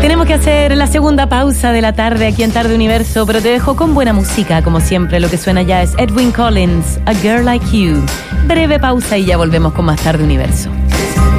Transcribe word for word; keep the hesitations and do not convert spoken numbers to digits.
Tenemos que hacer la segunda pausa de la tarde aquí en Tarde Universo, pero te dejo con buena música, como siempre. Lo que suena ya es Edwin Collins, A Girl Like You. Breve pausa y ya volvemos con más Tarde Universo.